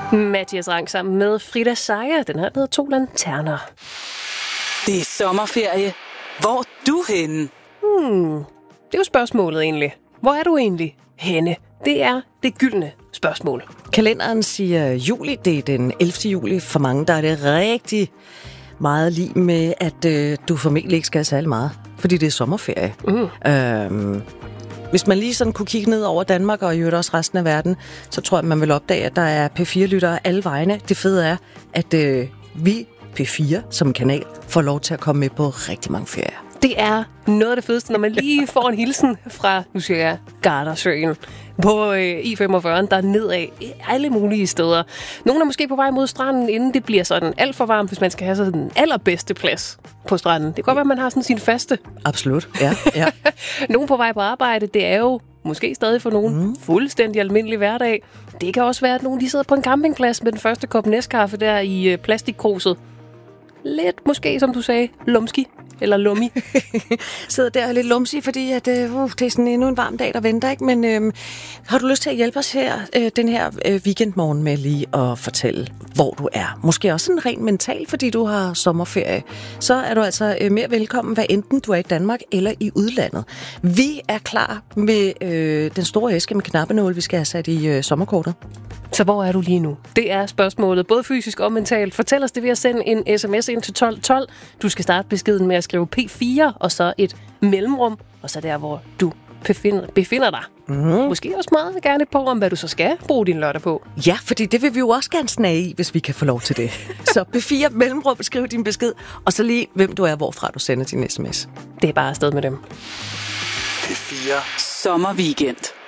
Mathias Rang sammen med Frida Seier. Den her hedder 2 lanterner. Det er sommerferie. Hvor er du henne? Det er jo spørgsmålet egentlig. Hvor er du egentlig henne? Det er det gyldne spørgsmål. Kalenderen siger juli. Det er den 11. juli. For mange der er det rigtig meget lige med, at du formentlig ikke skal særlig meget. Fordi det er sommerferie. Hvis man lige sådan kunne kigge ned over Danmark og i øvrigt også resten af verden, så tror jeg, man vil opdage, at der er P4-lyttere alle vegne. Det fede er, at vi P4 som kanal får lov til at komme med på rigtig mange ferier. Det er noget af det fedeste, når man lige får en hilsen fra, nu siger jeg, Gardasøen på I-45, der er nedad i alle mulige steder. Nogle er måske på vej mod stranden, inden det bliver sådan alt for varmt, hvis man skal have sådan den allerbedste plads på stranden. Det kan godt være, at man har sådan sin faste. Absolut, ja. Nogle på vej på arbejde, det er jo måske stadig for nogen fuldstændig almindelig hverdag. Det kan også være, at nogen de sidder på en campingplads med den første kop næskaffe der i plastikkruset. Lidt måske, som du sagde, lumski. Eller lummi. Sidder der lidt lumsi, fordi at, det er sådan endnu en varm dag, der venter, ikke? Men har du lyst til at hjælpe os her den her weekendmorgen med lige at fortælle, hvor du er? Måske også sådan rent mentalt, fordi du har sommerferie. Så er du altså mere velkommen, hvad enten du er i Danmark eller i udlandet. Vi er klar med den store æske med knappenål, vi skal have sat i sommerkortet. Så hvor er du lige nu? Det er spørgsmålet, både fysisk og mentalt. Fortæl os det ved at sende en sms ind til 1212. Du skal starte beskeden med at skrive P4, og så et mellemrum, og så der, hvor du befinder dig. Måske også meget gerne på, om hvad du så skal bruge din lørdag på. Ja, fordi det vil vi jo også gerne snage i, hvis vi kan få lov til det. Så P4, mellemrum, skriv din besked, og så lige, hvem du er, hvorfra du sender din sms. Det er bare afsted med dem. P4 Sommerweekend.